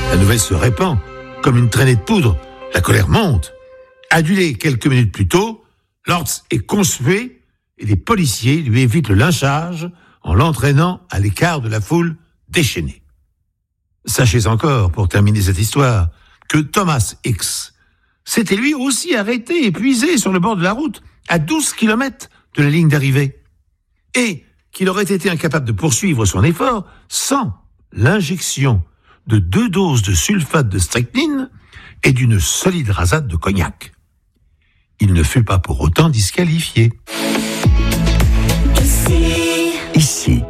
La nouvelle se répand comme une traînée de poudre. La colère monte. Adulé quelques minutes plus tôt, Lortz est conspué et les policiers lui évitent le lynchage en l'entraînant à l'écart de la foule déchaînée. Sachez encore, pour terminer cette histoire, que Thomas X s'était lui aussi arrêté, épuisé sur le bord de la route, à 12 km de la ligne d'arrivée, et qu'il aurait été incapable de poursuivre son effort sans l'injection de 2 doses de sulfate de strychnine et d'une solide rasade de cognac. Il ne fut pas pour autant disqualifié. Ici,